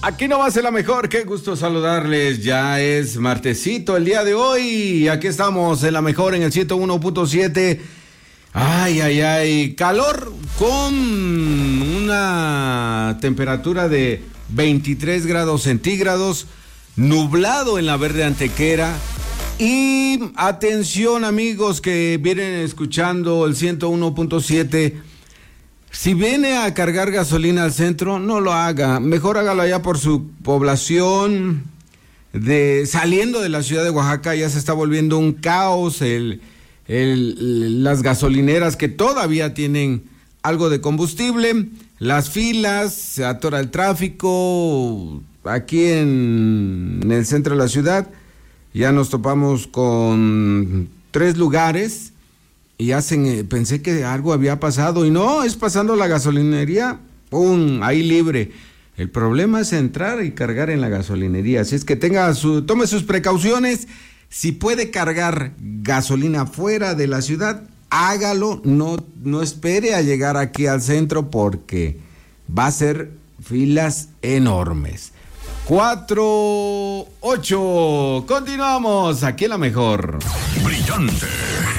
Aquí no va a ser la mejor, qué gusto saludarles, ya es martesito el día de hoy, aquí estamos en la mejor en el 101.7, calor con una temperatura de 23 grados centígrados, nublado en la Verde Antequera y atención amigos que vienen escuchando el 101.7. Si viene a cargar gasolina al centro, no lo haga. Mejor hágalo allá por su población. Saliendo de la ciudad de Oaxaca ya se está volviendo un caos. Las gasolineras que todavía tienen algo de combustible, las filas, se atora el tráfico. Aquí en el centro de la ciudad ya nos topamos con 3 lugares. Y pensé que algo había pasado y no, es pasando la gasolinería, ¡pum!, ahí libre. El problema es entrar y cargar en la gasolinería, así es que tome sus precauciones. Si puede cargar gasolina fuera de la ciudad, hágalo, no espere a llegar aquí al centro porque va a ser filas enormes. 4-8, continuamos, aquí la mejor. Brillante.